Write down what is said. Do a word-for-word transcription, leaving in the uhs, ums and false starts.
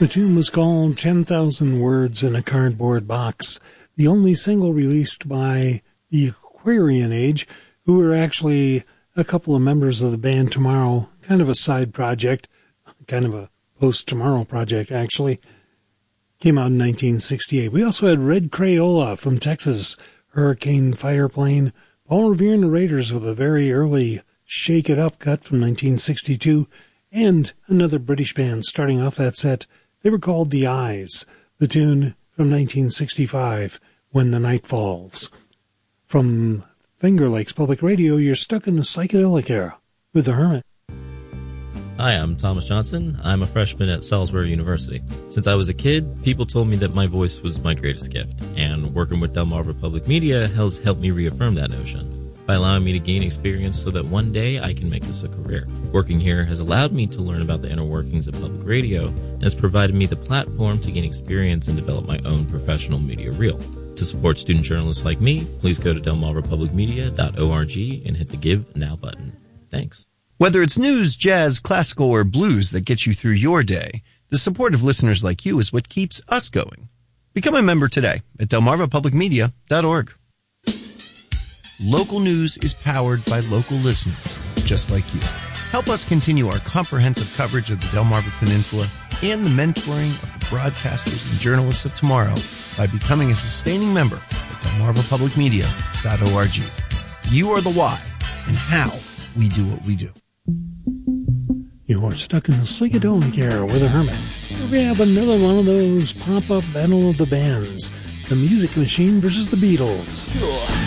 The tune was called ten thousand Words in a Cardboard Box, the only single released by the Aquarian Age, who were actually a couple of members of the band Tomorrow, kind of a side project, kind of a post-Tomorrow project, actually. Came out in nineteen sixty-eight. We also had Red Crayola from Texas, Hurricane Fireplane, Paul Revere and the Raiders with a very early Shake It Up cut from nineteen sixty-two, and another British band starting off that set. They were called The Eyes, the tune from nineteen sixty-five, When the Night Falls. From Finger Lakes Public Radio, you're stuck in the psychedelic era with The Hermit. Hi, I'm Thomas Johnson. I'm a freshman at Salisbury University. Since I was a kid, people told me that my voice was my greatest gift, and working with Delmarva Public Media has helped me reaffirm that notion by allowing me to gain experience so that one day I can make this a career. Working here has allowed me to learn about the inner workings of public radio and has provided me the platform to gain experience and develop my own professional media reel. To support student journalists like me, please go to delmarva public media dot org and hit the Give Now button. Thanks. Whether it's news, jazz, classical, or blues that gets you through your day, the support of listeners like you is what keeps us going. Become a member today at delmarva public media dot org. Local news is powered by local listeners, just like you. Help us continue our comprehensive coverage of the Delmarva Peninsula and the mentoring of the broadcasters and journalists of tomorrow by becoming a sustaining member at delmarva public media dot org. You are the why and how we do what we do. You are stuck in the psychedelic era with a hermit. We have another one of those pop-up battle of the bands. The Music Machine versus the Beatles. Sure.